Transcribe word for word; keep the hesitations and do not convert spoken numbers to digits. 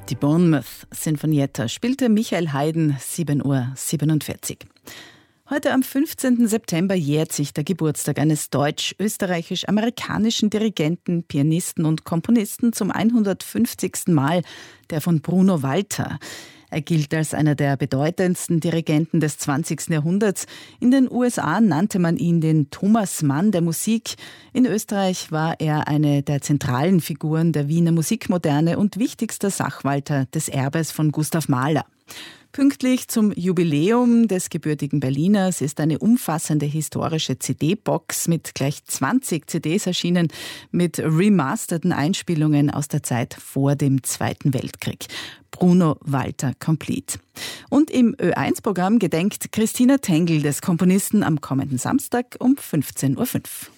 Die Bournemouth-Sinfonietta spielte Michael Haydn, sieben Uhr siebenundvierzig. Heute am fünfzehnten September jährt sich der Geburtstag eines deutsch-österreichisch-amerikanischen Dirigenten, Pianisten und Komponisten zum hundertfünfzigsten Mal, der von Bruno Walter. Er gilt als einer der bedeutendsten Dirigenten des zwanzigsten Jahrhunderts. In den U S A nannte man ihn den Thomas Mann der Musik. In Österreich war er eine der zentralen Figuren der Wiener Musikmoderne und wichtigster Sachwalter des Erbes von Gustav Mahler. Pünktlich zum Jubiläum des gebürtigen Berliners ist eine umfassende historische C D-Box mit gleich zwanzig C Ds erschienen, mit remasterten Einspielungen aus der Zeit vor dem Zweiten Weltkrieg. Bruno Walter Complete. Und im Ö eins Programm gedenkt Christina Tengl des Komponisten am kommenden Samstag um fünfzehn Uhr fünf.